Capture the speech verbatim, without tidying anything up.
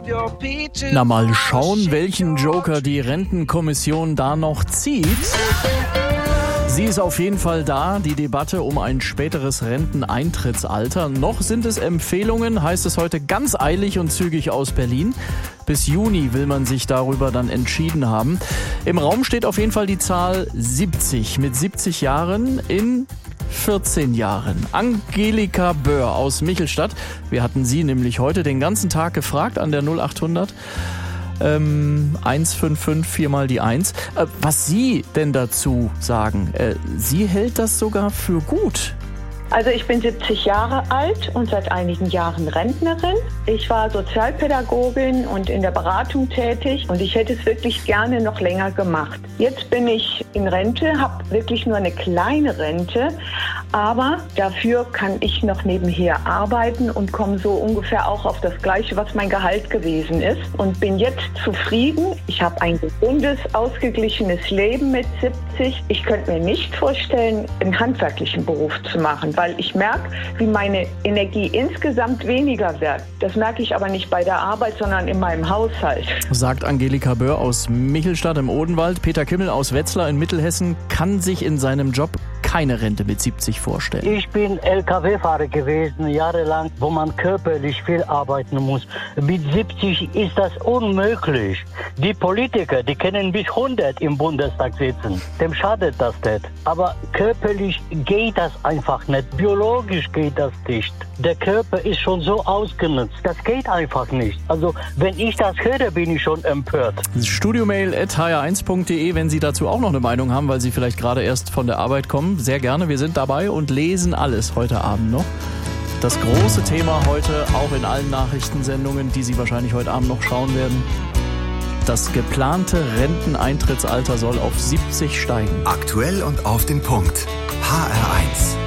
Na, mal schauen, welchen Joker die Rentenkommission da noch zieht. Sie ist auf jeden Fall da, die Debatte um ein späteres Renteneintrittsalter. Noch sind es Empfehlungen, heißt es heute ganz eilig und zügig aus Berlin. Bis Juni will man sich darüber dann entschieden haben. Im Raum steht auf jeden Fall die Zahl siebzig. Mit siebzig Jahren in vierzehn Jahren. Angelika Böhr aus Michelstadt. Wir hatten sie nämlich heute den ganzen Tag gefragt an der null achthundert. Ähm, eins fünf fünf, viermal die eins. Äh, was Sie denn dazu sagen? Äh, sie hält das sogar für gut. Also ich bin siebzig Jahre alt und seit einigen Jahren Rentnerin. Ich war Sozialpädagogin und in der Beratung tätig und ich hätte es wirklich gerne noch länger gemacht. Jetzt bin ich in Rente, habe wirklich nur eine kleine Rente, aber dafür kann ich noch nebenher arbeiten und komme so ungefähr auch auf das Gleiche, was mein Gehalt gewesen ist und bin jetzt zufrieden. Ich habe ein gesundes, ausgeglichenes Leben mit siebzig. Ich könnte mir nicht vorstellen, einen handwerklichen Beruf zu machen, weil ich merke, wie meine Energie insgesamt weniger wird. Das merke ich aber nicht bei der Arbeit, sondern in meinem Haushalt. Sagt Angelika Böhr aus Michelstadt im Odenwald. Peter Kimmel aus Wetzlar in Mittelhessen kann sich in seinem Job keine Rente mit siebzig vorstellen. Ich bin L K W-Fahrer gewesen, jahrelang, wo man körperlich viel arbeiten muss. Mit siebzig ist das unmöglich. Die Politiker, die können bis hundert im Bundestag sitzen. Dem schadet das nicht. Aber körperlich geht das einfach nicht. Biologisch geht das nicht. Der Körper ist schon so ausgenutzt. Das geht einfach nicht. Also, wenn ich das höre, bin ich schon empört. Studiomail at h r eins punkt de, wenn Sie dazu auch noch eine Meinung haben, weil Sie vielleicht gerade erst von der Arbeit kommen. Sehr gerne, wir sind dabei und lesen alles heute Abend noch. Das große Thema heute, auch in allen Nachrichtensendungen, die Sie wahrscheinlich heute Abend noch schauen werden. Das geplante Renteneintrittsalter soll auf siebzig steigen. Aktuell und auf den Punkt. H R eins.